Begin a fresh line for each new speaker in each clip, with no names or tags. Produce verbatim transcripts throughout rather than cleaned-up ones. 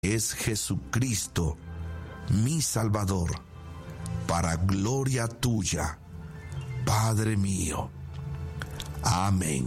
es Jesucristo, mi Salvador, para gloria tuya, Padre mío. Amén.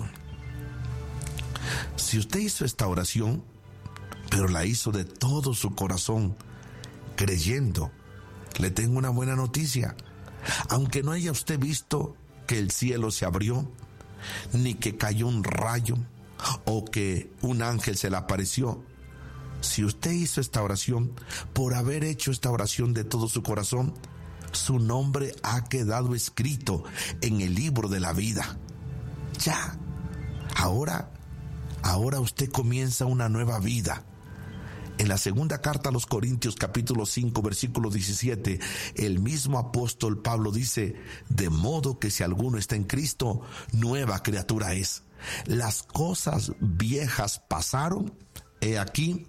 Si usted hizo esta oración, pero la hizo de todo su corazón, creyendo, le tengo una buena noticia. Aunque no haya usted visto que el cielo se abrió, ni que cayó un rayo, o que un ángel se le apareció, si usted hizo esta oración, por haber hecho esta oración de todo su corazón, su nombre ha quedado escrito en el libro de la vida. Ya, ahora, ahora usted comienza una nueva vida. En la segunda carta a los Corintios, capítulo cinco, versículo diecisiete, el mismo apóstol Pablo dice: de modo que si alguno está en Cristo, nueva criatura es. Las cosas viejas pasaron, he aquí,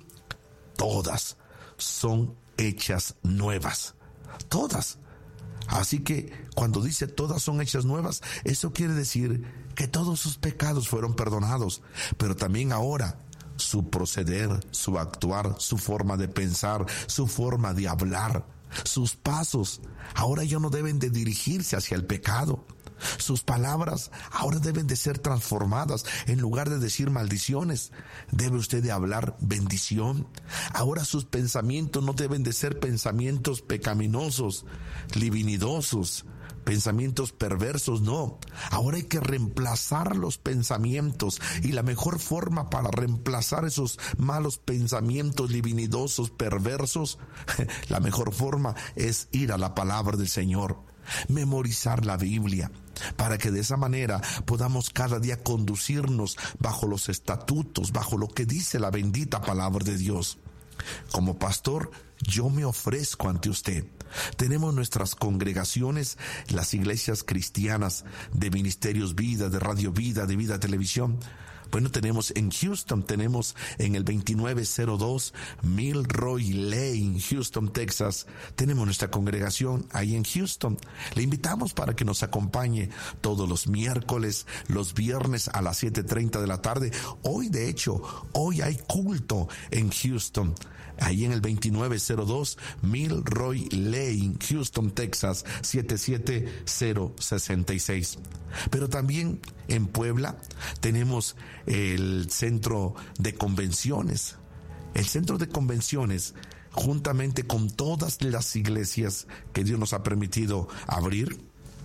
todas son hechas nuevas. Todas. Así que cuando dice todas son hechas nuevas, eso quiere decir que todos sus pecados fueron perdonados, pero también ahora su proceder, su actuar, su forma de pensar, su forma de hablar, sus pasos, ahora ya no deben de dirigirse hacia el pecado. Sus palabras ahora deben de ser transformadas. En lugar de decir maldiciones, debe usted de hablar bendición. Ahora sus pensamientos no deben de ser pensamientos pecaminosos, libidinosos, pensamientos perversos, no. Ahora hay que reemplazar los pensamientos, y la mejor forma para reemplazar esos malos pensamientos libidinosos, perversos, la mejor forma es ir a la palabra del Señor, memorizar la Biblia, para que de esa manera podamos cada día conducirnos bajo los estatutos, bajo lo que dice la bendita palabra de Dios. Como pastor, yo me ofrezco ante usted. Tenemos nuestras congregaciones, las iglesias cristianas de Ministerios Vida, de Radio Vida, de Vida Televisión. Bueno, tenemos en Houston, tenemos en el veintinueve cero dos Milroy Lane, Houston, Texas. Tenemos nuestra congregación ahí en Houston. Le invitamos para que nos acompañe todos los miércoles, los viernes a las siete treinta de la tarde. Hoy, de hecho, hoy hay culto en Houston, ahí en el veintinueve cero dos Milroy Lane, Houston, Texas, siete siete cero seis seis. Pero también en Puebla tenemos el centro de convenciones. El centro de convenciones, juntamente con todas las iglesias que Dios nos ha permitido abrir,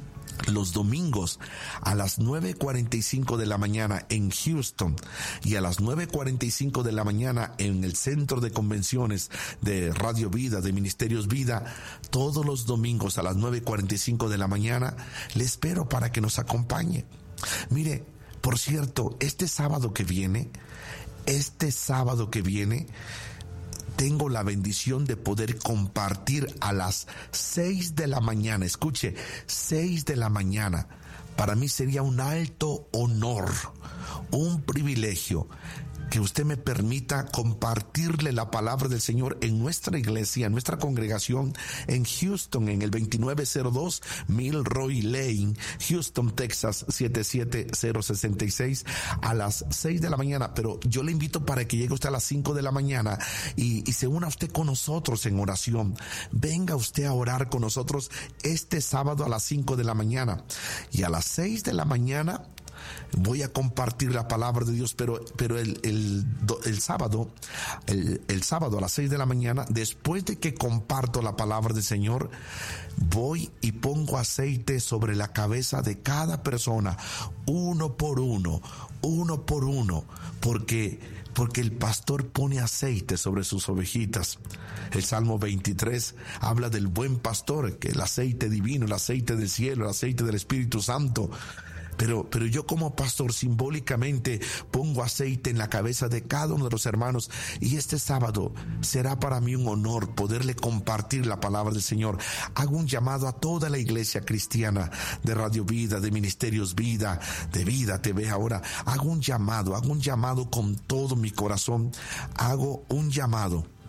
los domingos a las nueve cuarenta y cinco de la mañana en Houston y a las nueve cuarenta y cinco de la mañana en el centro de convenciones de Radio Vida, de Ministerios Vida. Todos los domingos a las nueve cuarenta y cinco de la mañana le espero para que nos acompañe. Mire, por cierto, este sábado que viene, este sábado que viene, tengo la bendición de poder compartir a las seis de la mañana. Escuche, seis de la mañana. Para mí sería un alto honor, un privilegio, que usted me permita compartirle la palabra del Señor en nuestra iglesia, en nuestra congregación en Houston, en el veintinueve cero dos Milroy Lane, Houston, Texas, siete siete cero seis seis, a las seis de la mañana. Pero yo le invito para que llegue usted a las cinco de la mañana y, y se una usted con nosotros en oración. Venga usted a orar con nosotros este sábado a las cinco de la mañana. Y a las seis de la mañana voy a compartir la palabra de Dios, pero, pero el, el, el sábado, el, el sábado a las seis de la mañana, después de que comparto la palabra del Señor, voy y pongo aceite sobre la cabeza de cada persona, uno por uno, uno por uno, porque, porque el pastor pone aceite sobre sus ovejitas. El Salmo veintitrés habla del buen pastor, que el aceite divino, el aceite del cielo, el aceite del Espíritu Santo. Pero, pero yo como pastor simbólicamente pongo aceite en la cabeza de cada uno de los hermanos, y este sábado será para mí un honor poderle compartir la palabra del Señor. Hago un llamado a toda la iglesia cristiana de Radio Vida, de Ministerios Vida, de Vida T V ahora. Hago un llamado, hago un llamado con todo mi corazón. Hago un llamado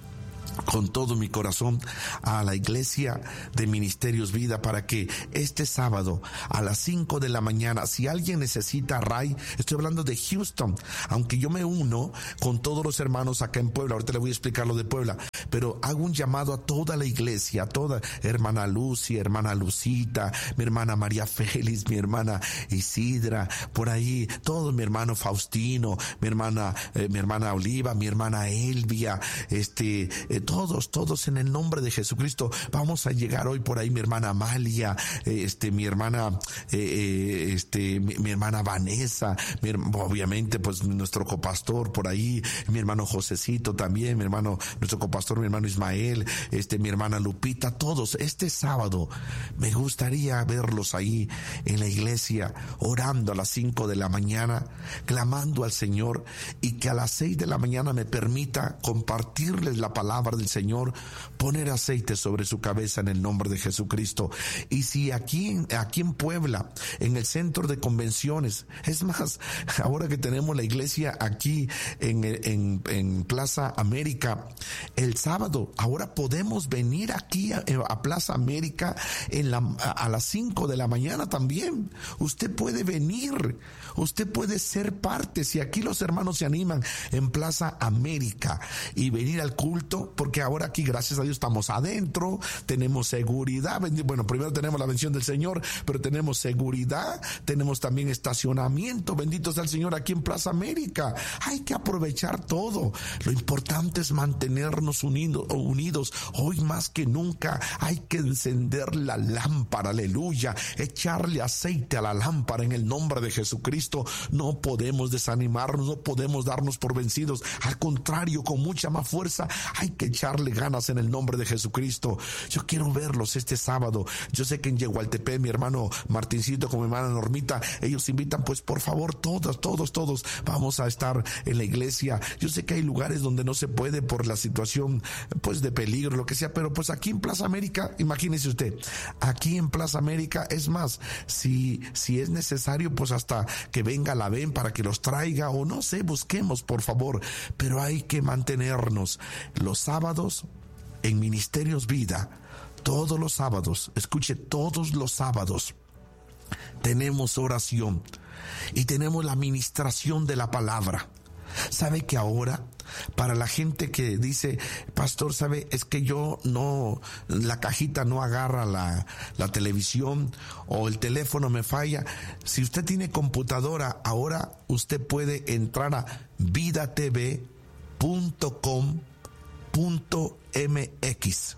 con todo mi corazón a la iglesia de Ministerios Vida para que este sábado a las cinco de la mañana, si alguien necesita a Ray, estoy hablando de Houston, aunque yo me uno con todos los hermanos acá en Puebla, ahorita le voy a explicar lo de Puebla, pero hago un llamado a toda la iglesia, a toda hermana Lucy, hermana Lucita, mi hermana María Félix, mi hermana Isidra, por ahí, todo mi hermano Faustino, mi hermana, eh, mi hermana Oliva, mi hermana Elvia, este, eh, todos, todos en el nombre de Jesucristo. Vamos a llegar hoy por ahí mi hermana Amalia, eh, este, mi hermana, eh, eh, este, mi, mi hermana Vanessa, mi, obviamente, pues nuestro copastor por ahí, mi hermano Josecito también, mi hermano, nuestro copastor, mi hermano Ismael, este, mi hermana Lupita, todos. Este sábado me gustaría verlos ahí en la iglesia, orando a las cinco de la mañana, clamando al Señor, y que a las seis de la mañana me permita compartirles la palabra del Señor, poner aceite sobre su cabeza en el nombre de Jesucristo. Y si aquí, aquí en Puebla, en el centro de convenciones, es más, ahora que tenemos la iglesia aquí en, en, en Plaza América, el sábado, ahora podemos venir aquí a, a Plaza América en la, a, a las cinco de la mañana también. Usted puede venir, usted puede ser parte, si aquí los hermanos se animan en Plaza América y venir al culto, porque ahora aquí, gracias a Dios, estamos adentro, tenemos seguridad, bueno, primero tenemos la bendición del Señor, pero tenemos seguridad, tenemos también estacionamiento, bendito sea el Señor, aquí en Plaza América. Hay que aprovechar todo. Lo importante es mantenernos unidos, unidos. Hoy más que nunca hay que encender la lámpara, aleluya, echarle aceite a la lámpara en el nombre de Jesucristo. No podemos desanimarnos, no podemos darnos por vencidos, al contrario, con mucha más fuerza hay que echarle ganas en el nombre de Jesucristo. Yo quiero verlos este sábado. Yo sé que en Yehualtepec, mi hermano Martincito con mi hermana Normita, ellos invitan, pues por favor, todos, todos, todos vamos a estar en la iglesia. Yo sé que hay lugares donde no se puede por la situación, pues de peligro, lo que sea, pero pues aquí en Plaza América, imagínese usted, aquí en Plaza América, es más, si, si es necesario, pues hasta que venga la ven para que los traiga, o no sé, busquemos por favor, pero hay que mantenernos los sábados en Ministerios Vida. Todos los sábados, escuche, todos los sábados tenemos oración y tenemos la ministración de la palabra. ¿Sabe que ahora, para la gente que dice, pastor, sabe, es que yo no, la cajita no agarra la, la televisión o el teléfono me falla? Si usted tiene computadora, ahora usted puede entrar a vida t v punto com punto m x.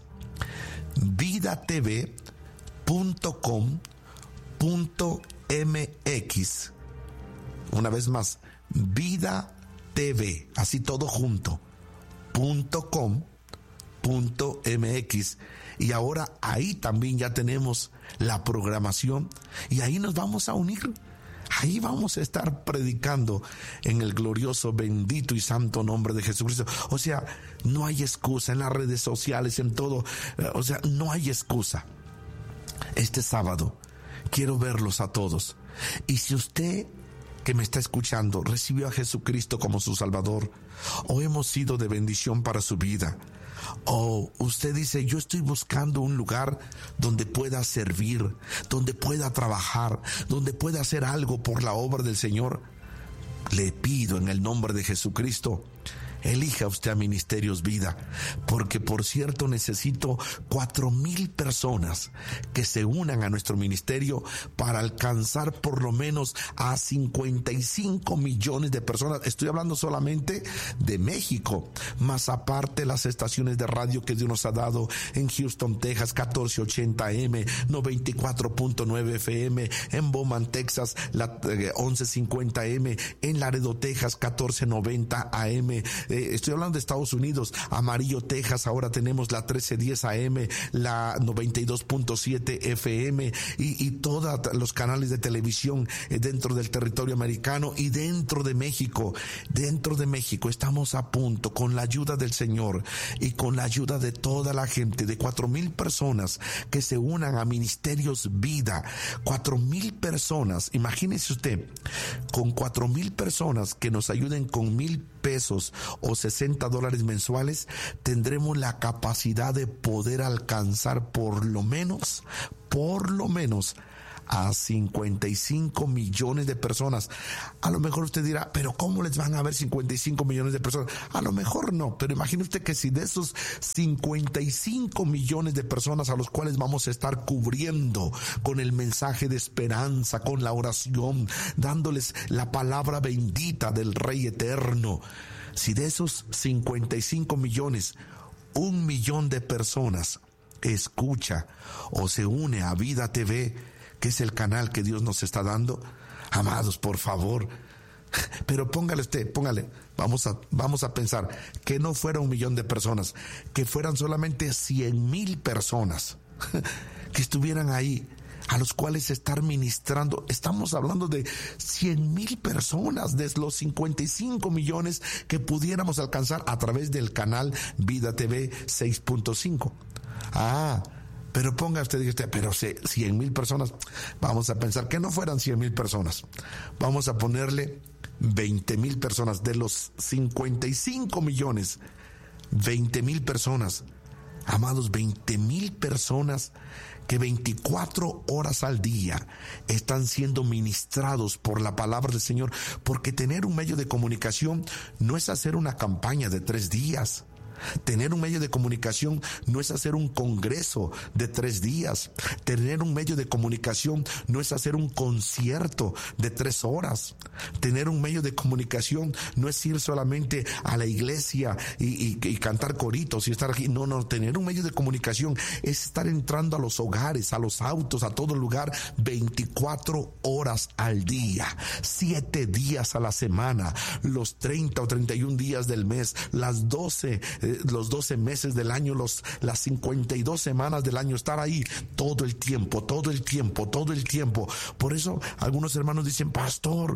vida t v punto com punto m x. Una vez más, Vida T V, así todo junto, punto com punto m x. Y ahora ahí también ya tenemos la programación y ahí nos vamos a unir. Ahí vamos a estar predicando en el glorioso, bendito y santo nombre de Jesucristo. O sea, no hay excusa en las redes sociales, en todo. O sea, no hay excusa. Este sábado quiero verlos a todos. Y si usted que me está escuchando recibió a Jesucristo como su Salvador, o hemos sido de bendición para su vida, o usted dice, yo estoy buscando un lugar donde pueda servir, donde pueda trabajar, donde pueda hacer algo por la obra del Señor, le pido en el nombre de Jesucristo, elija usted a Ministerios Vida, porque por cierto necesito cuatro mil personas que se unan a nuestro ministerio para alcanzar por lo menos a cincuenta y cinco millones de personas. Estoy hablando solamente de México, más aparte las estaciones de radio que Dios nos ha dado en Houston, Texas, catorce ochenta A M, noventa y cuatro punto nueve F M, en Bowman, Texas, la eh, once cincuenta A M, en Laredo, Texas, catorce noventa A M. Estoy hablando de Estados Unidos, Amarillo, Texas, ahora tenemos la trece diez A M, la noventa y dos punto siete F M y, y todos los canales de televisión dentro del territorio americano y dentro de México. Dentro de México estamos a punto, con la ayuda del Señor y con la ayuda de toda la gente, de cuatro mil personas que se unan a Ministerios Vida. Cuatro mil personas, imagínese usted, con cuatro mil personas que nos ayuden con mil pesos o sesenta dólares mensuales, tendremos la capacidad de poder alcanzar por lo menos, por lo menos, a cincuenta y cinco millones de personas. A lo mejor usted dirá, pero ¿cómo les van a ver cincuenta y cinco millones de personas? A lo mejor no, pero imagine usted que si de esos cincuenta y cinco millones de personas a los cuales vamos a estar cubriendo con el mensaje de esperanza, con la oración, dándoles la palabra bendita del Rey Eterno, si de esos cincuenta y cinco millones, un millón de personas escucha o se une a Vida T V, que es el canal que Dios nos está dando, amados, por favor, pero póngale usted, póngale, vamos a, vamos a pensar que no fuera un millón de personas, que fueran solamente cien mil personas que estuvieran ahí, a los cuales estar ministrando. Estamos hablando de cien mil personas de los cincuenta y cinco millones que pudiéramos alcanzar a través del canal Vida T V seis punto cinco. Ah, pero ponga usted, diga usted, pero cien mil personas, vamos a pensar que no fueran cien mil personas, vamos a ponerle veinte mil personas de los cincuenta y cinco millones, veinte mil personas, amados, veinte mil personas que veinticuatro horas al día están siendo ministrados por la palabra del Señor, porque tener un medio de comunicación no es hacer una campaña de tres días. Tener un medio de comunicación no es hacer un congreso de tres días. Tener un medio de comunicación no es hacer un concierto de tres horas. Tener un medio de comunicación no es ir solamente a la iglesia y, y, y cantar coritos y estar aquí. No, no, tener un medio de comunicación es estar entrando a los hogares, a los autos, a todo lugar, veinticuatro horas al día, siete días a la semana, los treinta o treinta y un días del mes, las doce los doce meses del año, los, las cincuenta y dos semanas del año, estar ahí todo el tiempo, todo el tiempo, todo el tiempo. Por eso algunos hermanos dicen, pastor,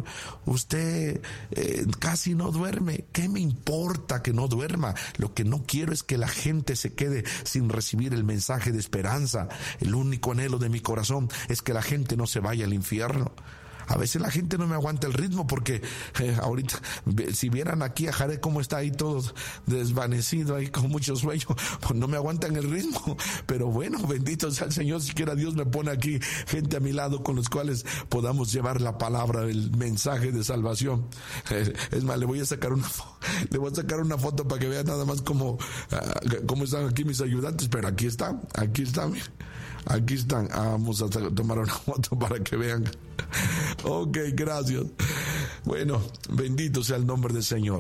usted eh, casi no duerme. ¿Qué me importa que no duerma? Lo que no quiero es que la gente se quede sin recibir el mensaje de esperanza. El único anhelo de mi corazón es que la gente no se vaya al infierno. A veces la gente no me aguanta el ritmo porque eh, ahorita, si vieran aquí a Jared cómo está ahí todo desvanecido, ahí con mucho sueño, pues no me aguantan el ritmo. Pero bueno, bendito sea el Señor, siquiera Dios me pone aquí gente a mi lado con los cuales podamos llevar la palabra, el mensaje de salvación. Eh, es más, le voy a sacar una le voy a sacar una foto para que vean nada más cómo, uh, cómo están aquí mis ayudantes, pero aquí están, aquí están, aquí están. Ah, vamos a tomar una foto para que vean. Ok, gracias. Bueno, bendito sea el nombre del Señor.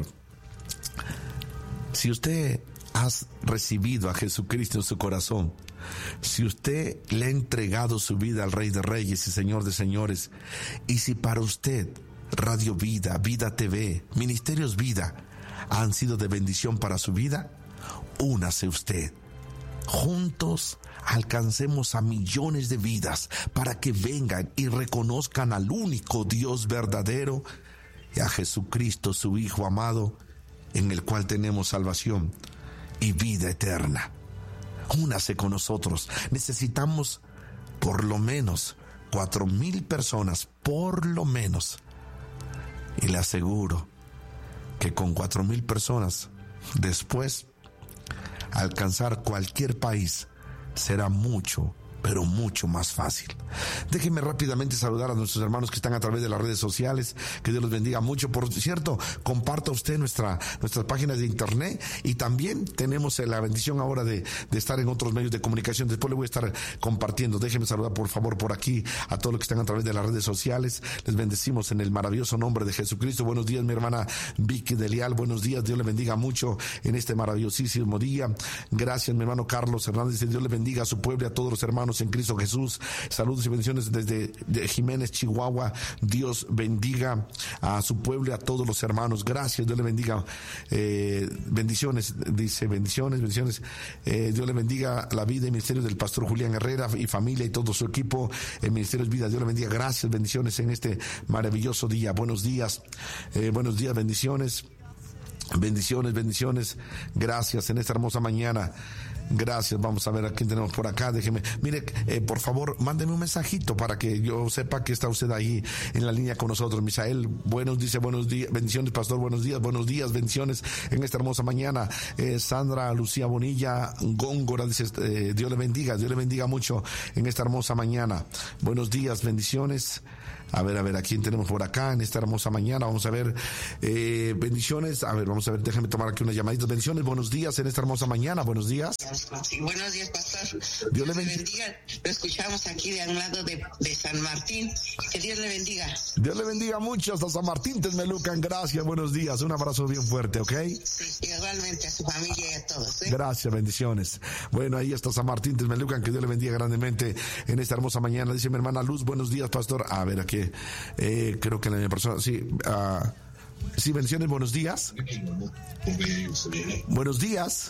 Si usted ha recibido a Jesucristo en su corazón, si usted le ha entregado su vida al Rey de Reyes y Señor de Señores, y si para usted Radio Vida, Vida T V, Ministerios Vida han sido de bendición para su vida, únase usted. Juntos alcancemos a millones de vidas para que vengan y reconozcan al único Dios verdadero y a Jesucristo, su Hijo amado, en el cual tenemos salvación y vida eterna. Únase con nosotros. Necesitamos por lo menos cuatro mil personas, por lo menos. Y le aseguro que con cuatro mil personas, después, alcanzar cualquier país será mucho, pero mucho más fácil. Déjenme rápidamente saludar a nuestros hermanos que están a través de las redes sociales. Que Dios los bendiga mucho. Por cierto, comparta usted nuestra, nuestras páginas de internet, y también tenemos la bendición ahora de, de estar en otros medios de comunicación. Después le voy a estar compartiendo. Déjenme saludar por favor por aquí a todos los que están a través de las redes sociales. Les bendecimos en el maravilloso nombre de Jesucristo. Buenos días, mi hermana Vicky de Leal. Buenos días. Dios le bendiga mucho en este maravillosísimo día. Gracias, mi hermano Carlos Hernández. Dios le bendiga a su pueblo y a todos los hermanos en Cristo Jesús. Saludos y bendiciones desde de Jiménez, Chihuahua. Dios bendiga a su pueblo y a todos los hermanos. Gracias, Dios le bendiga. Eh, bendiciones, dice, bendiciones, bendiciones. Eh, Dios le bendiga la vida y ministerio del pastor Julián Herrera y familia y todo su equipo en Ministerios Vida. Dios le bendiga. Gracias, bendiciones en este maravilloso día. Buenos días, eh, buenos días, bendiciones. Bendiciones, bendiciones. Gracias en esta hermosa mañana. Gracias. Vamos a ver a quién tenemos por acá. Déjeme, mire, eh, por favor, mándeme un mensajito para que yo sepa que está usted ahí en la línea con nosotros. Misael, buenos, dice buenos días, bendiciones, pastor, buenos días, buenos días, bendiciones en esta hermosa mañana. Eh, Sandra Lucía Bonilla Góngora dice, eh, Dios le bendiga, Dios le bendiga mucho en esta hermosa mañana. Buenos días, bendiciones. A ver, a ver, ¿a quién tenemos por acá en esta hermosa mañana? Vamos a ver, eh, bendiciones. A ver, vamos a ver, déjame tomar aquí unas llamaditas. Bendiciones, buenos días en esta hermosa mañana. Buenos días.
Sí, buenos días, pastor.
Dios,
Dios
le
le bendiga. Lo escuchamos aquí de un lado de, de San Martín. Que Dios le bendiga.
Dios le bendiga mucho hasta San Martín, Texmelucan. Gracias, buenos días. Un abrazo bien fuerte, ¿ok?
Sí, igualmente a su familia y a todos, ¿eh?
Gracias, bendiciones. Bueno, ahí está San Martín, Texmelucan. Que Dios le bendiga grandemente en esta hermosa mañana. Dice mi hermana Luz, buenos días, pastor. A ver, aquí, eh, creo que la misma persona, sí, uh, sí, bendiciones, buenos días. Buenos días.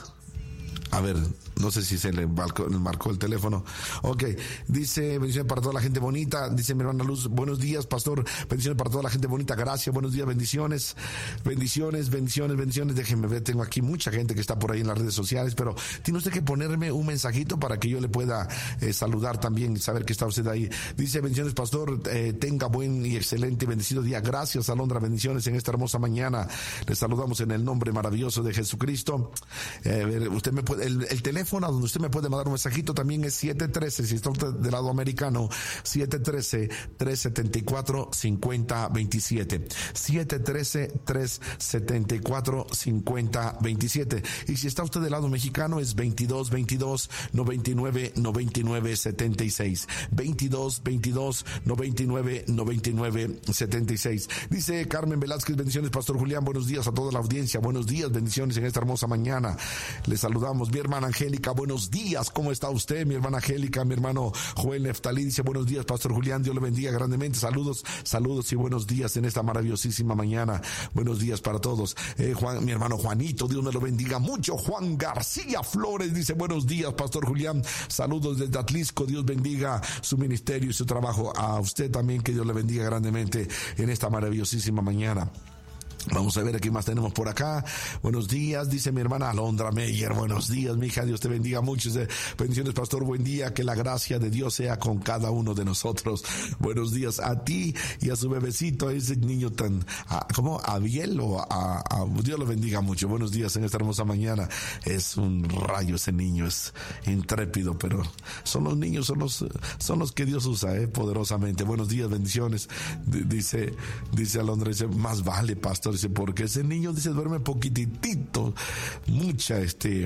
A ver, no sé si se le marcó, marcó el teléfono. Ok, dice, bendiciones para toda la gente bonita. Dice mi hermana Luz, buenos días, pastor. Bendiciones para toda la gente bonita. Gracias, buenos días, bendiciones. Bendiciones, bendiciones, bendiciones. Déjenme ver, tengo aquí mucha gente que está por ahí en las redes sociales, pero tiene usted que ponerme un mensajito para que yo le pueda eh, saludar también y saber que está usted ahí. Dice, bendiciones, pastor. Eh, tenga buen y excelente y bendecido día. Gracias, Alondra. Bendiciones en esta hermosa mañana. Le saludamos en el nombre maravilloso de Jesucristo. Eh, a ver, usted me puede, el, el teléfono a donde usted me puede mandar un mensajito también es siete uno tres, si está usted del lado americano, siete uno tres, tres siete cuatro, cinco cero dos siete, siete uno tres, tres siete cuatro, cinco cero dos siete, y si está usted del lado mexicano es veintidós veintidós, noventa y nueve, noventa y nueve, setenta y seis, veintidós veintidós, noventa y nueve, noventa y nueve, setenta y seis. Dice Carmen Velázquez, bendiciones, pastor Julián, buenos días a toda la audiencia, buenos días, bendiciones en esta hermosa mañana. Le saludamos, mi hermana Angélica, buenos días, ¿cómo está usted? Mi hermana Angélica, mi hermano Joel Neftalí dice, buenos días, pastor Julián, Dios le bendiga grandemente, saludos, saludos y buenos días en esta maravillosísima mañana, buenos días para todos. Eh, Juan, mi hermano Juanito, Dios me lo bendiga mucho. Juan García Flores dice, buenos días, pastor Julián, saludos desde Atlisco, Dios bendiga su ministerio y su trabajo, a usted también, que Dios le bendiga grandemente en esta maravillosísima mañana. Vamos a ver qué más tenemos por acá. Buenos días, dice mi hermana Alondra Meyer. Buenos días, mi hija, Dios te bendiga mucho. Bendiciones, pastor, buen día. Que la gracia de Dios sea con cada uno de nosotros. Buenos días a ti y a su bebecito, a ese niño tan, a, ¿cómo? Abiel o a, a, Dios lo bendiga mucho. Buenos días en esta hermosa mañana. Es un rayo ese niño, es intrépido, pero son los niños, son los, son los que Dios usa, eh, poderosamente. Buenos días, bendiciones. D- dice, dice Alondra, dice, más vale, pastor, dice, porque ese niño, dice, duerme poquitito, mucha, este,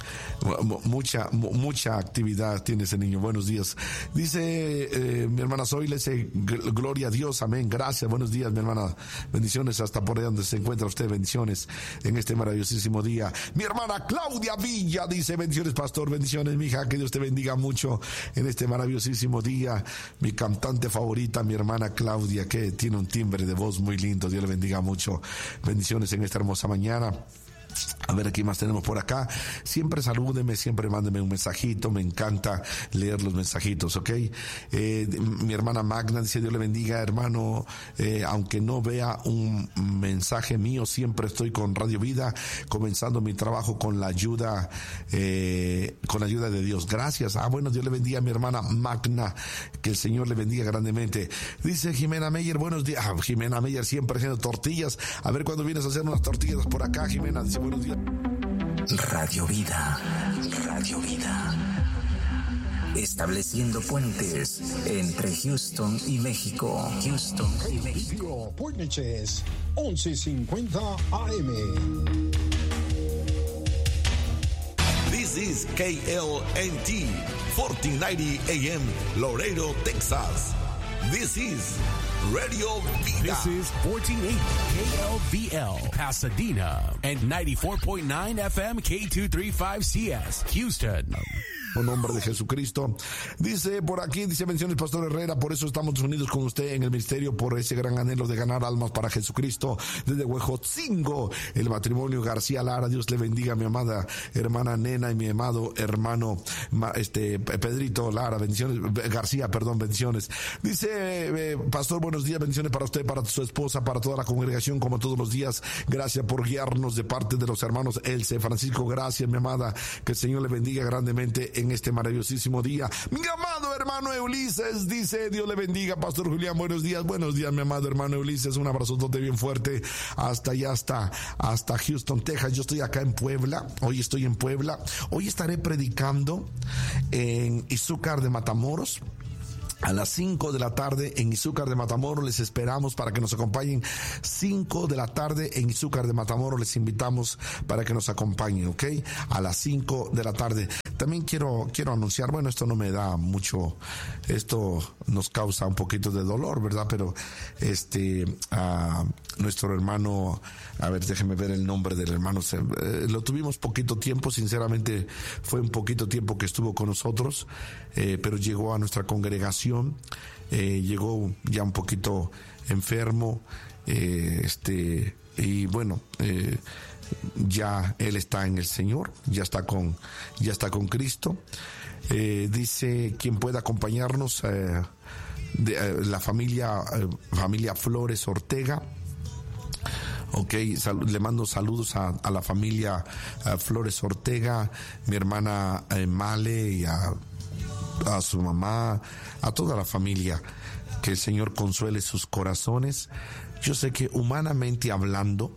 mucha, mucha actividad tiene ese niño. Buenos días. Dice, eh, mi hermana Zoe, le dice, gloria a Dios, amén, gracias, buenos días, mi hermana, bendiciones hasta por ahí donde se encuentra usted, bendiciones en este maravillosísimo día. Mi hermana Claudia Villa dice, bendiciones, pastor, bendiciones, mi hija, que Dios te bendiga mucho en este maravillosísimo día. Mi cantante favorita, mi hermana Claudia, que tiene un timbre de voz muy lindo, Dios le bendiga mucho. Bendiciones en esta hermosa mañana. A ver, ¿qué más tenemos por acá? Siempre salúdeme, siempre mándeme un mensajito. Me encanta leer los mensajitos, ¿ok? Eh, mi hermana Magna dice, Dios le bendiga, hermano. Eh, aunque no vea un mensaje mío, siempre estoy con Radio Vida, comenzando mi trabajo con la ayuda, eh, con la ayuda de Dios. Gracias. Ah, bueno, Dios le bendiga a mi hermana Magna. Que el Señor le bendiga grandemente. Dice Jimena Meyer, buenos días. Ah, Jimena Meyer siempre haciendo tortillas. A ver cuándo vienes a hacer unas tortillas por acá, Jimena. Dice, buenos días.
Radio Vida, Radio Vida, estableciendo puentes entre Houston y México. Houston y México.
Puentes, once cincuenta A M.
This is K L N T, fourteen ninety A M, Laredo, Texas. This is Radio Vida.
This is fourteen eighty K L V L, Pasadena, and ninety-four point nine F M K two thirty-five C S, Houston.
En nombre de Jesucristo. Dice por aquí, dice bendiciones Pastor Herrera, por eso estamos unidos con usted en el ministerio, por ese gran anhelo de ganar almas para Jesucristo. Desde Huejotzingo, el matrimonio García Lara, Dios le bendiga, mi amada hermana Nena y mi amado hermano este Pedrito Lara, bendiciones, García, perdón, bendiciones. Dice, eh, Pastor, buenos días, bendiciones para usted, para su esposa, para toda la congregación, como todos los días. Gracias por guiarnos de parte de los hermanos Elce, Francisco, gracias, mi amada, que el Señor le bendiga grandemente en este maravillosísimo día. Mi amado hermano Ulises dice, Dios le bendiga, Pastor Julián, buenos días, buenos días, mi amado hermano Ulises, un abrazotote bien fuerte, hasta allá, hasta, hasta Houston, Texas. Yo estoy acá en Puebla, hoy estoy en Puebla, hoy estaré predicando en Izúcar de Matamoros, a las cinco de la tarde en Izúcar de Matamoros. Les esperamos para que nos acompañen. cinco de la tarde en Izúcar de Matamoros, les invitamos para que nos acompañen, ¿ok? A las cinco de la tarde. También quiero, quiero anunciar, bueno, esto no me da mucho, esto nos causa un poquito de dolor, ¿verdad? Pero este, uh, nuestro hermano, a ver, déjeme ver el nombre del hermano, se, eh, lo tuvimos poquito tiempo, sinceramente fue un poquito tiempo que estuvo con nosotros, eh, pero llegó a nuestra congregación, eh, llegó ya un poquito enfermo, eh, este, y bueno, eh, ya él está en el Señor, ya está con, ya está con Cristo. Eh, dice quien pueda acompañarnos, eh, de, eh, la familia, eh, familia Flores Ortega. Ok, sal, le mando saludos a, a la familia a Flores Ortega, mi hermana eh, Male y a, a su mamá, a toda la familia. Que el Señor consuele sus corazones. Yo sé que humanamente hablando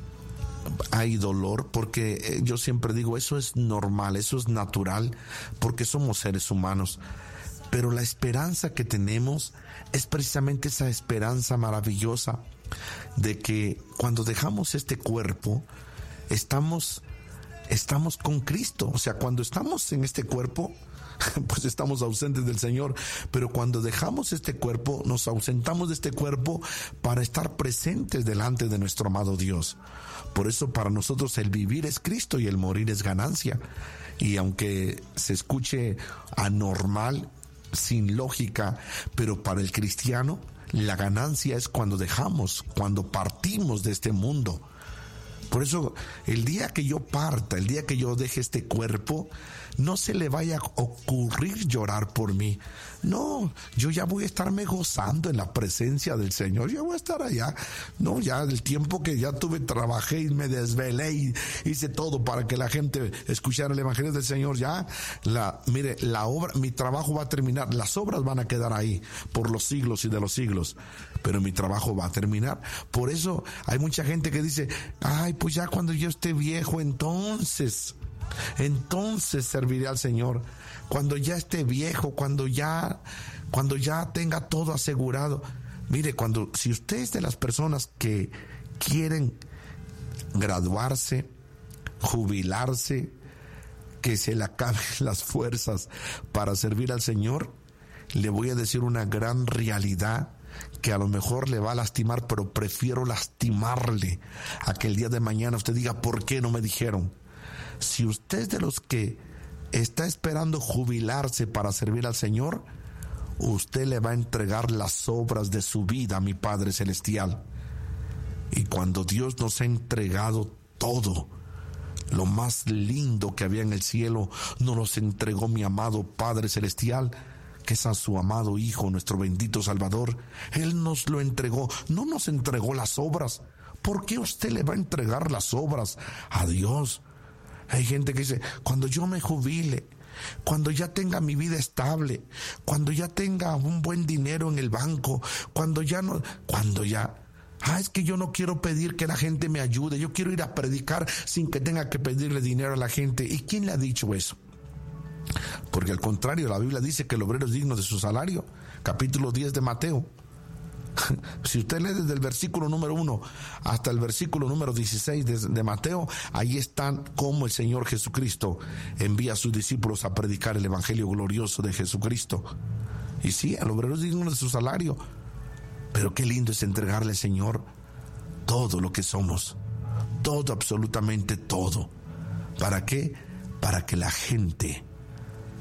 hay dolor, porque yo siempre digo, eso es normal, eso es natural, porque somos seres humanos. Pero la esperanza que tenemos es precisamente esa esperanza maravillosa de que cuando dejamos este cuerpo, estamos, estamos con Cristo. O sea, cuando estamos en este cuerpo, pues estamos ausentes del Señor, pero cuando dejamos este cuerpo, nos ausentamos de este cuerpo para estar presentes delante de nuestro amado Dios. Por eso para nosotros el vivir es Cristo y el morir es ganancia. Y aunque se escuche anormal, sin lógica, pero para el cristiano la ganancia es cuando dejamos, cuando partimos de este mundo. Por eso el día que yo parta, el día que yo deje este cuerpo, no se le vaya a ocurrir llorar por mí. No, yo ya voy a estarme gozando en la presencia del Señor. Yo voy a estar allá. No, ya el tiempo que ya tuve, trabajé y me desvelé y hice todo para que la gente escuchara el Evangelio del Señor. Ya, la, mire, la obra, mi trabajo va a terminar. Las obras van a quedar ahí por los siglos y de los siglos. Pero mi trabajo va a terminar. Por eso hay mucha gente que dice, ay, pues ya cuando yo esté viejo, entonces... entonces serviré al Señor. Cuando ya esté viejo, cuando ya cuando ya tenga todo asegurado. Mire, cuando si usted es de las personas que quieren graduarse, jubilarse, que se le acaben las fuerzas para servir al Señor, le voy a decir una gran realidad que a lo mejor le va a lastimar, pero prefiero lastimarle a que el día de mañana usted diga, ¿por qué no me dijeron? Si usted es de los que está esperando jubilarse para servir al Señor, usted le va a entregar las obras de su vida a mi Padre Celestial. Y cuando Dios nos ha entregado todo, lo más lindo que había en el cielo, nos los entregó mi amado Padre Celestial, que es a su amado Hijo, nuestro bendito Salvador. Él nos lo entregó, no nos entregó las obras. ¿Por qué usted le va a entregar las obras a Dios? Hay gente que dice, cuando yo me jubile, cuando ya tenga mi vida estable, cuando ya tenga un buen dinero en el banco, cuando ya no, cuando ya, ah, es que yo no quiero pedir que la gente me ayude, yo quiero ir a predicar sin que tenga que pedirle dinero a la gente. ¿Y quién le ha dicho eso? Porque al contrario, la Biblia dice que el obrero es digno de su salario. Capítulo diez de Mateo. Si usted lee desde el versículo número uno hasta el versículo número dieciséis de, de Mateo, ahí están cómo el Señor Jesucristo envía a sus discípulos a predicar el evangelio glorioso de Jesucristo. Y sí, el obrero es digno de su salario, pero qué lindo es entregarle al Señor todo lo que somos, todo, absolutamente todo. ¿Para qué? Para que la gente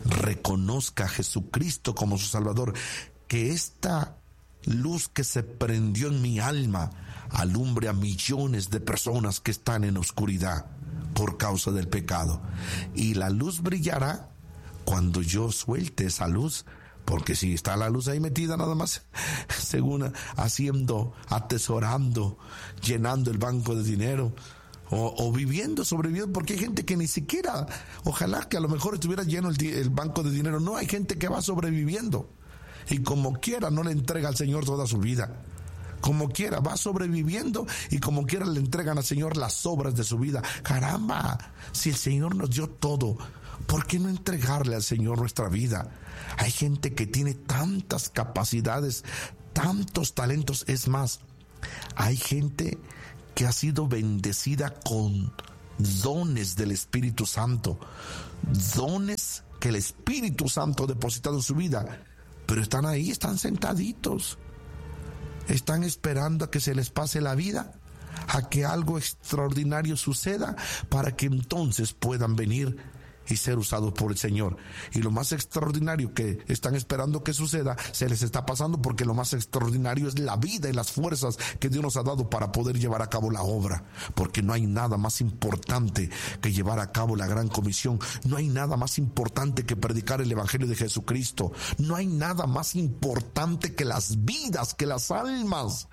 reconozca a Jesucristo como su Salvador, que esta luz que se prendió en mi alma alumbre a millones de personas que están en oscuridad por causa del pecado. Y la luz brillará cuando yo suelte esa luz, porque si está la luz ahí metida nada más, según haciendo, atesorando, llenando el banco de dinero, o, o viviendo, sobreviviendo, porque hay gente que ni siquiera, ojalá que a lo mejor estuviera lleno el, el banco de dinero, no, hay gente que va sobreviviendo, y como quiera no le entrega al Señor toda su vida. Como quiera, va sobreviviendo y como quiera le entregan al Señor las obras de su vida. Caramba, si el Señor nos dio todo, ¿por qué no entregarle al Señor nuestra vida? Hay gente que tiene tantas capacidades, tantos talentos. Es más, hay gente que ha sido bendecida con dones del Espíritu Santo, dones que el Espíritu Santo ha depositado en su vida, pero están ahí, están sentaditos. Están esperando a que se les pase la vida, a que algo extraordinario suceda para que entonces puedan venir y ser usados por el Señor. Y lo más extraordinario que están esperando que suceda se les está pasando, porque lo más extraordinario es la vida y las fuerzas que Dios nos ha dado para poder llevar a cabo la obra, porque no hay nada más importante que llevar a cabo la gran comisión. No hay nada más importante que predicar el Evangelio de Jesucristo. No hay nada más importante que las vidas, que las almas.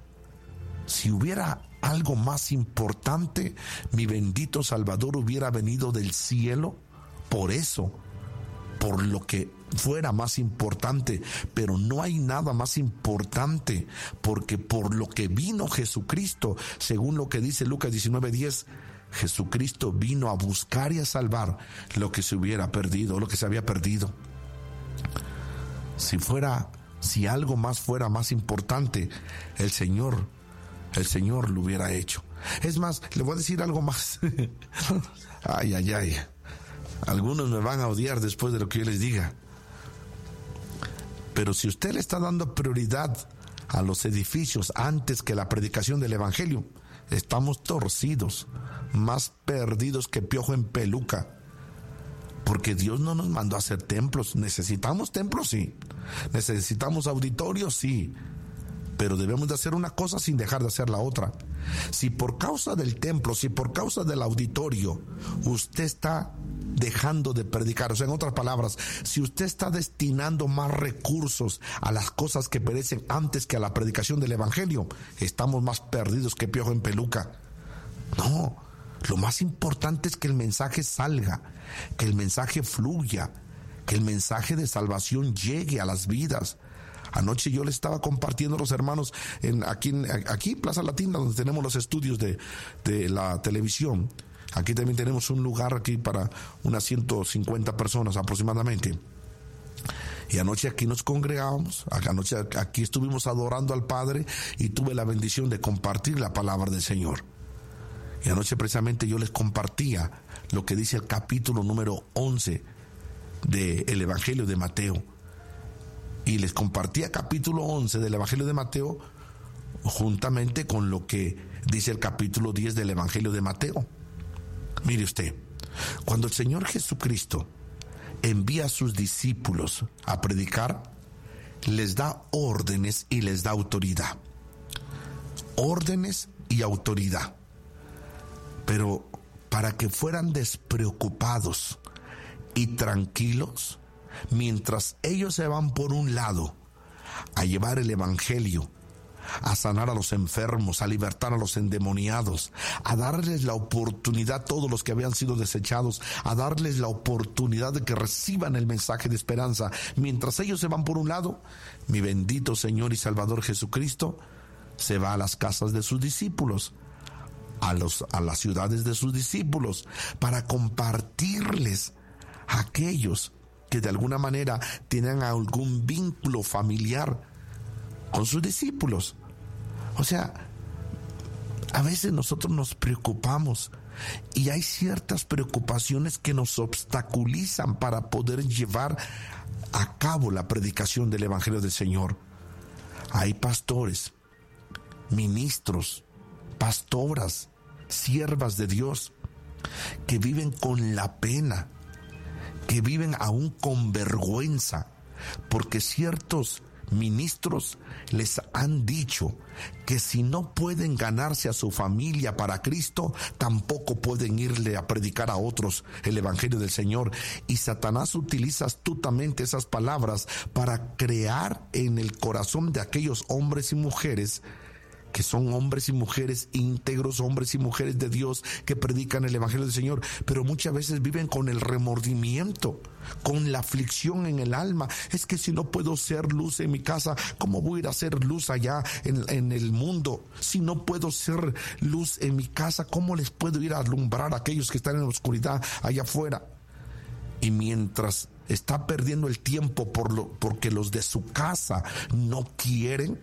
Si hubiera algo más importante, mi bendito Salvador hubiera venido del cielo por eso, por lo que fuera más importante, pero no hay nada más importante, porque por lo que vino Jesucristo, según lo que dice Lucas diecinueve diez, Jesucristo vino a buscar y a salvar lo que se hubiera perdido, lo que se había perdido. Si fuera, si algo más fuera más importante, el Señor El Señor lo hubiera hecho. Es más, le voy a decir algo más. Ay, ay, ay. Algunos me van a odiar después de lo que yo les diga. Pero si usted le está dando prioridad a los edificios antes que la predicación del Evangelio, estamos torcidos, más perdidos que piojo en peluca. Porque Dios no nos mandó a hacer templos. Necesitamos templos, sí. Necesitamos auditorios, sí. Pero debemos de hacer una cosa sin dejar de hacer la otra. Si por causa del templo, si por causa del auditorio, usted está dejando de predicar, o sea, en otras palabras, si usted está destinando más recursos a las cosas que perecen antes que a la predicación del Evangelio, estamos más perdidos que piojo en peluca. No, lo más importante es que el mensaje salga, que el mensaje fluya, que el mensaje de salvación llegue a las vidas. Anoche yo les estaba compartiendo a los hermanos en, aquí en aquí Plaza Latina, donde tenemos los estudios de, de la televisión. Aquí también tenemos un lugar aquí para unas ciento cincuenta personas aproximadamente. Y anoche aquí nos congregábamos, anoche aquí estuvimos adorando al Padre y tuve la bendición de compartir la palabra del Señor. Y anoche precisamente yo les compartía lo que dice el capítulo número once del Evangelio de Mateo. Y les compartía capítulo once del Evangelio de Mateo juntamente con lo que dice el capítulo diez del Evangelio de Mateo. Mire usted, cuando el Señor Jesucristo envía a sus discípulos a predicar, les da órdenes y les da autoridad. Órdenes y autoridad. Pero para que fueran despreocupados y tranquilos, mientras ellos se van por un lado a llevar el Evangelio, a sanar a los enfermos, a libertar a los endemoniados, a darles la oportunidad a todos los que habían sido desechados, a darles la oportunidad de que reciban el mensaje de esperanza, mientras ellos se van por un lado, mi bendito Señor y Salvador Jesucristo se va a las casas de sus discípulos, a, los, a las ciudades de sus discípulos, para compartirles a aquellos que de alguna manera tienen algún vínculo familiar con sus discípulos. O sea, a veces nosotros nos preocupamos y hay ciertas preocupaciones que nos obstaculizan para poder llevar a cabo la predicación del Evangelio del Señor. Hay pastores, ministros, pastoras, siervas de Dios que viven con la pena, que viven aún con vergüenza, porque ciertos ministros les han dicho que si no pueden ganarse a su familia para Cristo, tampoco pueden irle a predicar a otros el evangelio del Señor. Y Satanás utiliza astutamente esas palabras para crear en el corazón de aquellos hombres y mujeres que son hombres y mujeres íntegros, hombres y mujeres de Dios que predican el evangelio del Señor, pero muchas veces viven con el remordimiento, con la aflicción en el alma. Es que si no puedo ser luz en mi casa, ¿cómo voy a ir a hacer luz allá en, en el mundo? Si no puedo ser luz en mi casa, ¿cómo les puedo ir a alumbrar a aquellos que están en la oscuridad allá afuera? Y mientras está perdiendo el tiempo por lo, porque los de su casa no quieren,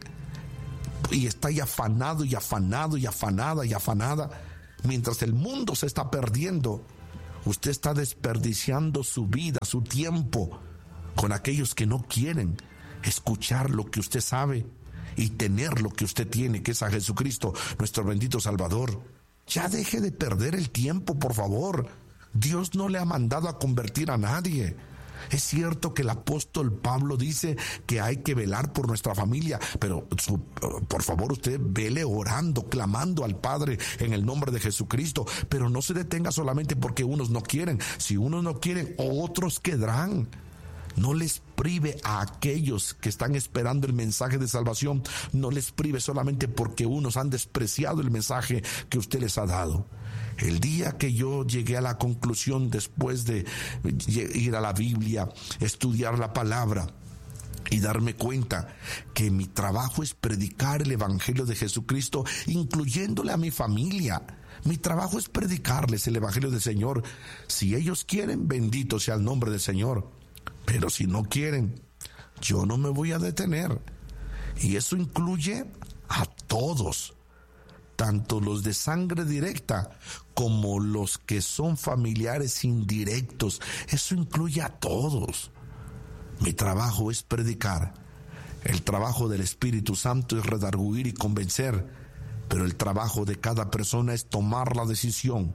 y está ahí afanado y afanado y afanada y afanada, mientras el mundo se está perdiendo, usted está desperdiciando su vida, su tiempo con aquellos que no quieren escuchar lo que usted sabe y tener lo que usted tiene, que es a Jesucristo, nuestro bendito Salvador. Ya deje de perder el tiempo, por favor. Dios no le ha mandado a convertir a nadie. Es cierto que el apóstol Pablo dice que hay que velar por nuestra familia, pero su, por favor usted vele orando, clamando al Padre en el nombre de Jesucristo, pero no se detenga solamente porque unos no quieren. Si unos no quieren, otros quedarán. No les prive a aquellos que están esperando el mensaje de salvación, no les prive solamente porque unos han despreciado el mensaje que usted les ha dado. El día que yo llegué a la conclusión, después de ir a la Biblia, estudiar la palabra y darme cuenta que mi trabajo es predicar el evangelio de Jesucristo, incluyéndole a mi familia. Mi trabajo es predicarles el evangelio del Señor. Si ellos quieren, bendito sea el nombre del Señor. Pero si no quieren, yo no me voy a detener. Y eso incluye a todos, tanto los de sangre directa como los que son familiares indirectos. Eso incluye a todos. Mi trabajo es predicar. El trabajo del Espíritu Santo es redarguir y convencer, pero el trabajo de cada persona es tomar la decisión.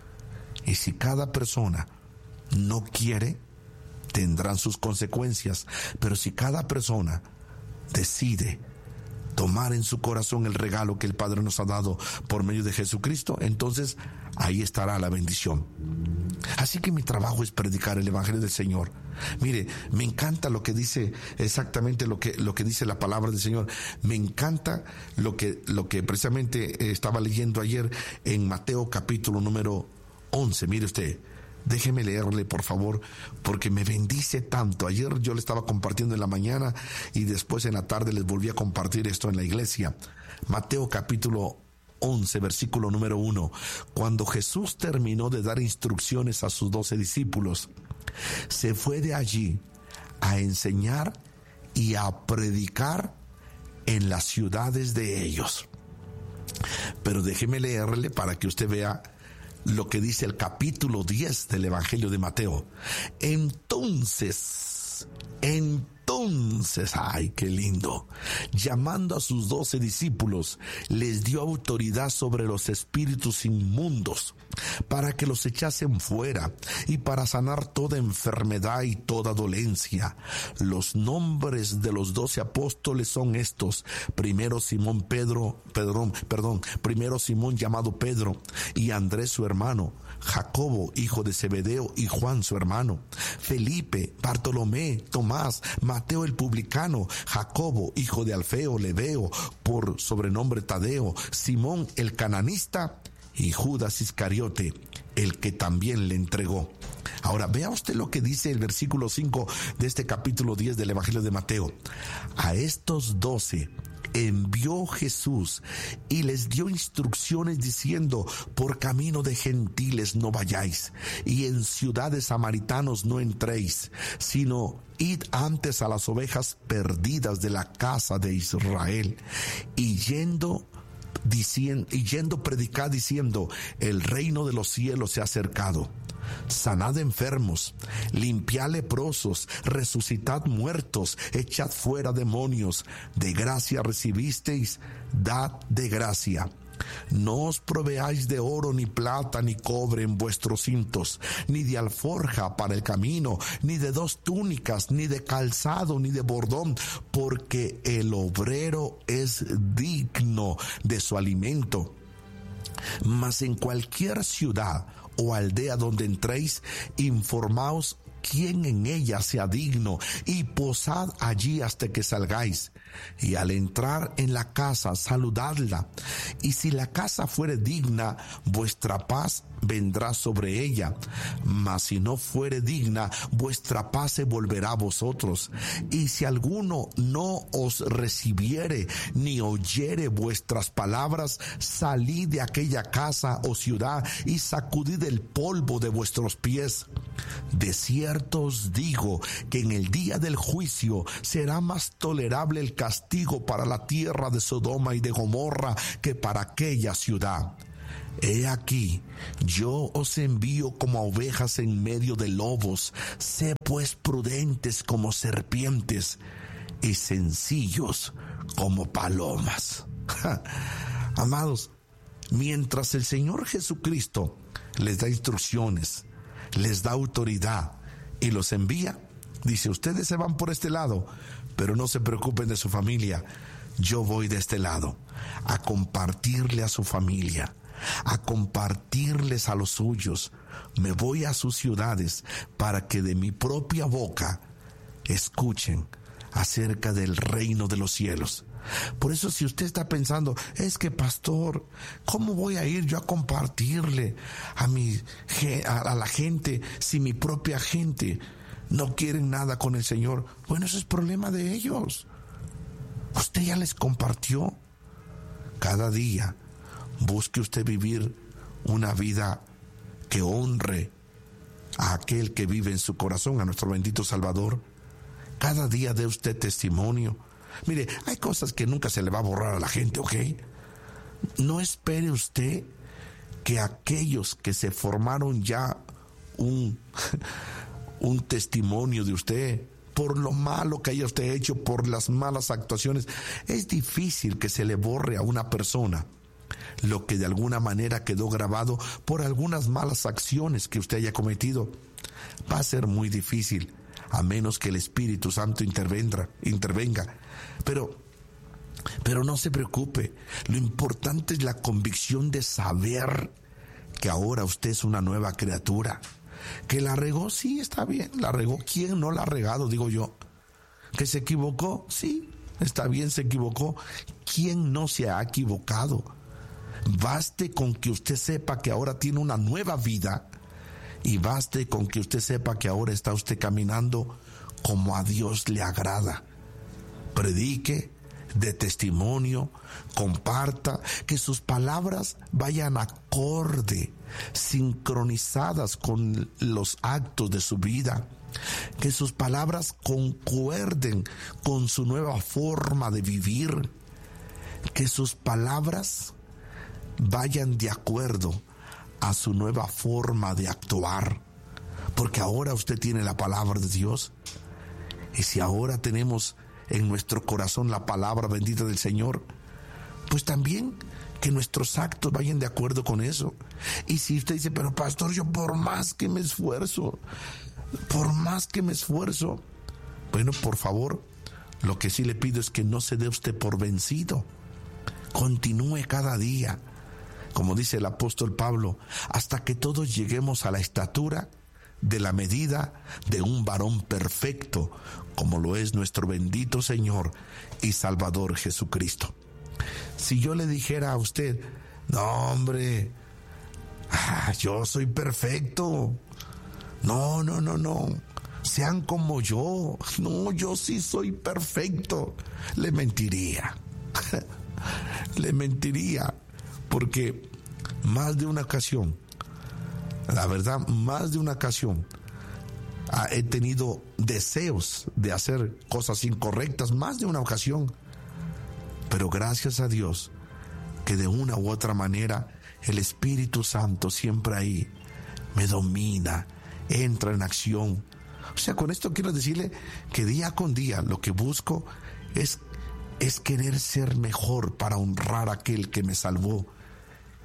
Y si cada persona no quiere, tendrán sus consecuencias, pero si cada persona decide tomar en su corazón el regalo que el Padre nos ha dado por medio de Jesucristo, entonces ahí estará la bendición. Así que mi trabajo es predicar el evangelio del Señor. Mire, me encanta lo que dice, exactamente lo que, lo que dice la palabra del Señor. Me encanta lo que, lo que precisamente estaba leyendo ayer en Mateo capítulo número once. Mire usted, déjeme leerle, por favor, porque me bendice tanto. Ayer yo le estaba compartiendo en la mañana y después en la tarde les volví a compartir esto en la iglesia. Mateo capítulo once, versículo número uno. Cuando Jesús terminó de dar instrucciones a sus doce discípulos, se fue de allí a enseñar y a predicar en las ciudades de ellos. Pero déjeme leerle para que usted vea lo que dice el capítulo diez del Evangelio de Mateo. Entonces, entonces, ay, qué lindo, llamando a sus doce discípulos, les dio autoridad sobre los espíritus inmundos, para que los echasen fuera y para sanar toda enfermedad y toda dolencia. Los nombres de los doce apóstoles son estos: primero Simón Pedro, perdón, perdón, primero Simón llamado Pedro, y Andrés su hermano, Jacobo hijo de Zebedeo y Juan su hermano, Felipe, Bartolomé, Tomás, Mateo el publicano, Jacobo hijo de Alfeo, Lebeo por sobrenombre Tadeo, Simón el cananista y Judas Iscariote, el que también le entregó. Ahora vea usted lo que dice el versículo cinco de este capítulo diez del Evangelio de Mateo. A estos doce envió Jesús y les dio instrucciones diciendo: por camino de gentiles no vayáis, y en ciudades samaritanos no entréis, sino id antes a las ovejas perdidas de la casa de Israel. Y yendo Diciendo, y yendo predicad diciendo: el reino de los cielos se ha acercado. Sanad enfermos, limpiad leprosos, resucitad muertos, echad fuera demonios. De gracia recibisteis, dad de gracia. No os proveáis de oro, ni plata, ni cobre en vuestros cintos, ni de alforja para el camino, ni de dos túnicas, ni de calzado, ni de bordón, porque el obrero es digno de su alimento. Mas en cualquier ciudad o aldea donde entréis, informaos quién en ella sea digno, y posad allí hasta que salgáis. Y al entrar en la casa, saludadla. Y si la casa fuere digna, vuestra paz vendrá sobre ella. Mas si no fuere digna, vuestra paz se volverá a vosotros. Y si alguno no os recibiere, ni oyere vuestras palabras, salid de aquella casa o ciudad, y sacudid el polvo de vuestros pies. De cierto os digo que en el día del juicio será más tolerable el castigo para la tierra de Sodoma y de Gomorra que para aquella ciudad. He aquí, yo os envío como a ovejas en medio de lobos. Sé pues prudentes como serpientes y sencillos como palomas. Amados, mientras el Señor Jesucristo les da instrucciones, les da autoridad y los envía, dice: ustedes se van por este lado, pero no se preocupen de su familia. Yo voy de este lado a compartirle a su familia, a compartirles a los suyos. Me voy a sus ciudades para que de mi propia boca escuchen acerca del reino de los cielos. Por eso, si usted está pensando, es que pastor, ¿cómo voy a ir yo a compartirle a mi a la gente si mi propia gente no quieren nada con el Señor? Bueno, eso es problema de ellos. Usted ya les compartió. Cada día busque usted vivir una vida que honre a aquel que vive en su corazón, a nuestro bendito Salvador. Cada día dé usted testimonio. Mire, hay cosas que nunca se le va a borrar a la gente, ¿ok? No espere usted que aquellos que se formaron ya un, un testimonio de usted por lo malo que haya usted hecho, por las malas actuaciones. Es difícil que se le borre a una persona lo que de alguna manera quedó grabado por algunas malas acciones que usted haya cometido. Va a ser muy difícil, a menos que el Espíritu Santo intervenga, intervenga. Pero, pero no se preocupe. Lo importante es la convicción de saber que ahora usted es una nueva criatura. Que la regó, sí, está bien, la regó. ¿Quién no la ha regado, digo yo? Que se equivocó, sí, está bien, se equivocó. ¿Quién no se ha equivocado? Baste con que usted sepa que ahora tiene una nueva vida, y baste con que usted sepa que ahora está usted caminando como a Dios le agrada. Predique, dé testimonio, comparta, que sus palabras vayan acorde, sincronizadas con los actos de su vida, que sus palabras concuerden con su nueva forma de vivir, que sus palabras vayan de acuerdo a su nueva forma de actuar, porque ahora usted tiene la palabra de Dios. Y si ahora tenemos en nuestro corazón la palabra bendita del Señor, pues también que nuestros actos vayan de acuerdo con eso. Y si usted dice, pero pastor, yo por más que me esfuerzo, por más que me esfuerzo, bueno, por favor, lo que sí le pido es que no se dé usted por vencido. Continúe cada día, como dice el apóstol Pablo, hasta que todos lleguemos a la estatura de la medida de un varón perfecto, como lo es nuestro bendito Señor y Salvador Jesucristo. Si yo le dijera a usted, no hombre, ah, yo soy perfecto, no, no, no, no, sean como yo, no, yo sí soy perfecto, le mentiría, le mentiría, porque más de una ocasión, la verdad, más de una ocasión he tenido deseos de hacer cosas incorrectas, más de una ocasión. Pero gracias a Dios que de una u otra manera el Espíritu Santo siempre ahí me domina, entra en acción. O sea, con esto quiero decirle que día con día lo que busco es, es querer ser mejor para honrar a aquel que me salvó,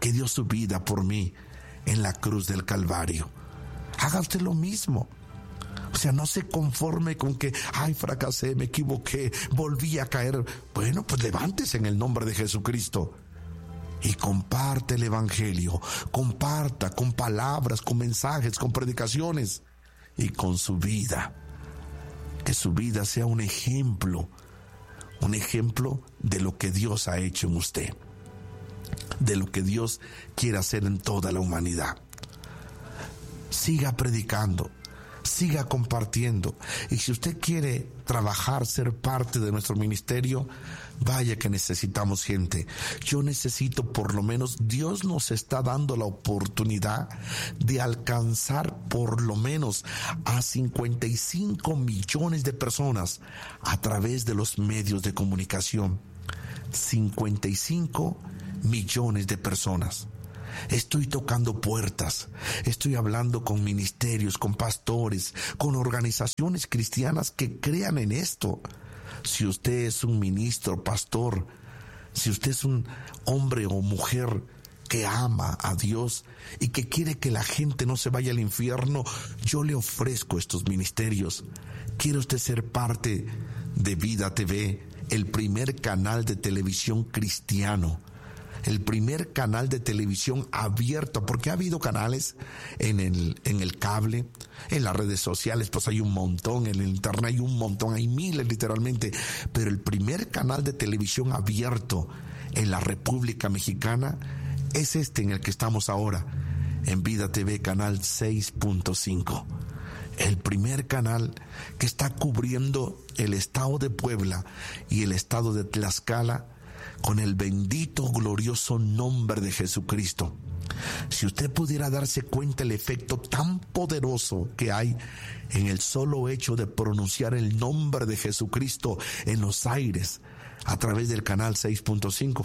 que dio su vida por mí en la cruz del Calvario. Haga usted lo mismo. O sea, no se conforme con que, ay, fracasé, me equivoqué, volví a caer. Bueno, pues levántese en el nombre de Jesucristo y comparte el evangelio. Comparta con palabras, con mensajes, con predicaciones y con su vida. Que su vida sea un ejemplo, un ejemplo de lo que Dios ha hecho en usted, de lo que Dios quiere hacer en toda la humanidad. Siga predicando, siga compartiendo, y si usted quiere trabajar, ser parte de nuestro ministerio, vaya que necesitamos gente. Yo necesito, por lo menos, Dios nos está dando la oportunidad de alcanzar por lo menos a cincuenta y cinco millones de personas a través de los medios de comunicación. cincuenta y cinco millones de personas. Estoy tocando puertas, estoy hablando con ministerios, con pastores, con organizaciones cristianas que crean en esto. Si usted es un ministro, pastor, si usted es un hombre o mujer que ama a Dios y que quiere que la gente no se vaya al infierno, yo le ofrezco estos ministerios. ¿Quiere usted ser parte de Vida T V, el primer canal de televisión cristiano? El primer canal de televisión abierto, porque ha habido canales en el, en el cable, en las redes sociales, pues hay un montón, en el internet hay un montón, hay miles literalmente, pero el primer canal de televisión abierto en la República Mexicana es este en el que estamos ahora, en Vida T V, canal seis punto cinco. El primer canal que está cubriendo el estado de Puebla y el estado de Tlaxcala con el bendito, glorioso nombre de Jesucristo. Si usted pudiera darse cuenta el efecto tan poderoso que hay en el solo hecho de pronunciar el nombre de Jesucristo en los aires a través del canal seis punto cinco,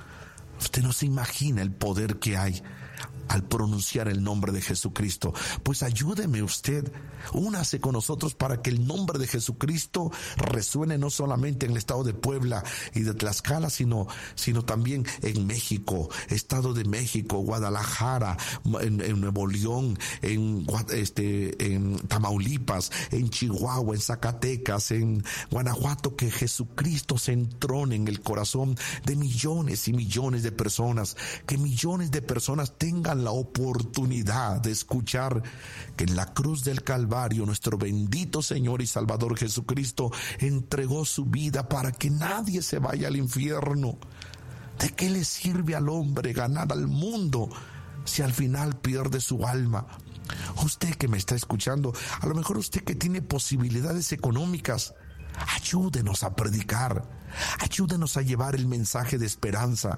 usted no se imagina el poder que hay al pronunciar el nombre de Jesucristo. Pues ayúdeme usted, únase con nosotros para que el nombre de Jesucristo resuene no solamente en el estado de Puebla y de Tlaxcala, sino, sino también en México, Estado de México, Guadalajara, en, en Nuevo León, en, este, en Tamaulipas, en Chihuahua, en Zacatecas, en Guanajuato, que Jesucristo se entrone en el corazón de millones y millones de personas, que millones de personas tengan la oportunidad de escuchar que en la cruz del Calvario nuestro bendito Señor y Salvador Jesucristo entregó su vida para que nadie se vaya al infierno. ¿De qué le sirve al hombre ganar al mundo si al final pierde su alma? Usted que me está escuchando, a lo mejor usted que tiene posibilidades económicas, ayúdenos a predicar, ayúdenos a llevar el mensaje de esperanza.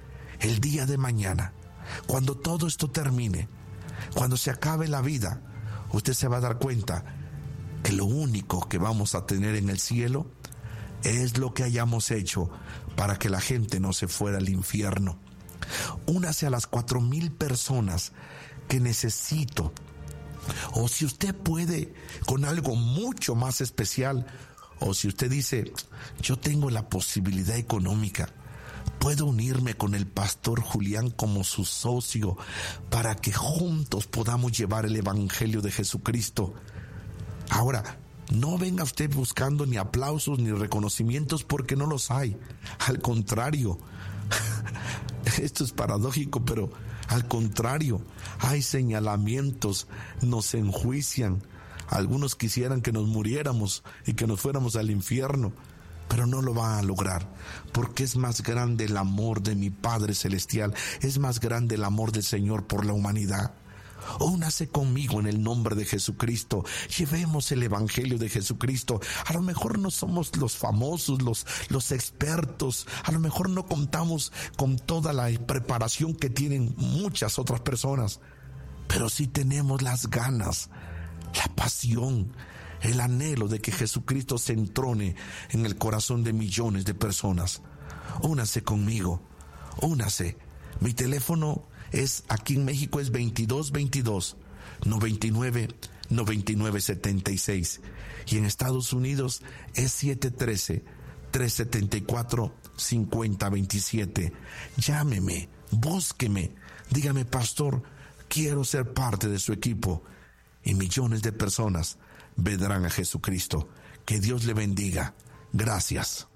El día de mañana, cuando todo esto termine, cuando se acabe la vida, usted se va a dar cuenta que lo único que vamos a tener en el cielo es lo que hayamos hecho para que la gente no se fuera al infierno. Únase a las cuatro mil personas que necesito. O si usted puede con algo mucho más especial, o si usted dice, yo tengo la posibilidad económica, puedo unirme con el pastor Julián como su socio para que juntos podamos llevar el evangelio de Jesucristo. Ahora, no venga usted buscando ni aplausos ni reconocimientos, porque no los hay. Al contrario, esto es paradójico, pero al contrario, hay señalamientos, nos enjuician. Algunos quisieran que nos muriéramos y que nos fuéramos al infierno, pero no lo va a lograr, porque es más grande el amor de mi Padre Celestial, es más grande el amor del Señor por la humanidad. Únase conmigo en el nombre de Jesucristo, llevemos el evangelio de Jesucristo. A lo mejor no somos los famosos, los, los expertos, a lo mejor no contamos con toda la preparación que tienen muchas otras personas, pero sí tenemos las ganas, la pasión, el anhelo de que Jesucristo se entrone en el corazón de millones de personas. Únase conmigo, únase. Mi teléfono es, aquí en México es veintidós veintidós, noventa y nueve, noventa y nueve setenta y seis. Y en Estados Unidos es siete uno tres, tres siete cuatro, cinco cero dos siete. Llámeme, búsqueme, Dígame, pastor, quiero ser parte de su equipo. Y millones de personas vendrán a Jesucristo. Que Dios le bendiga. Gracias.